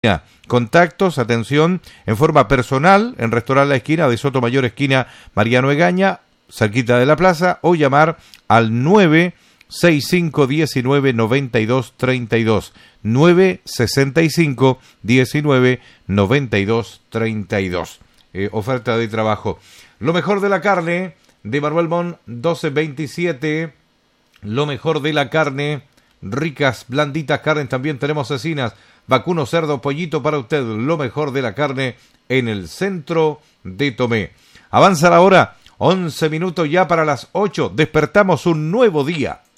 Contactos, atención, en forma personal, en Restaurante La Esquina de Sotomayor, esquina Mariano Egaña, cerquita de la plaza, o llamar al 965-19-92-32, 965-19-92-32. Oferta de trabajo. Lo mejor de la carne, de Manuel Montt 1227, lo mejor de la carne, ricas, blanditas carnes, también tenemos cecinas, vacuno, cerdo, pollito para usted, lo mejor de la carne en el centro de Tomé. Avanza la hora, 11 minutos ya para las 8, despertamos un nuevo día.